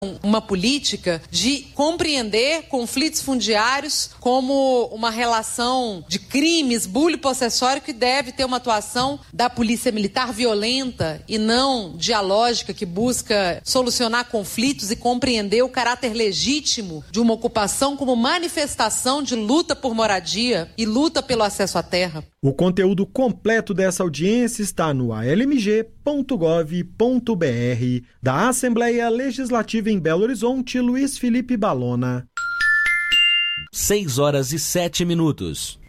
uma política de compreender conflitos fundiários como uma relação de crimes, bullying possessório, que deve ter uma atuação da polícia militar violenta e não dialógica, que busca solucionar conflitos e compreender o caráter legítimo de uma ocupação como manifestação de luta por moradia e luta pelo acesso à terra. O conteúdo completo dessa audiência está no almg.gov.br. Da Assembleia Legislativa em Belo Horizonte, Luiz Felipe Balona. 6 horas e 7 minutos.